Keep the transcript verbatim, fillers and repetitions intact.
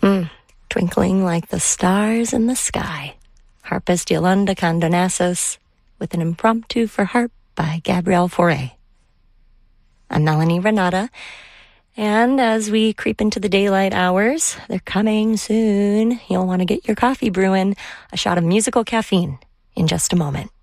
Mm, twinkling like the stars in the sky. Harpist Yolanda Condonazos with an impromptu for harp by Gabrielle Fauré. I'm Melanie Renata, and as we creep into the daylight hours, they're coming soon. You'll want to get your coffee brewing. A shot of musical caffeine in just a moment.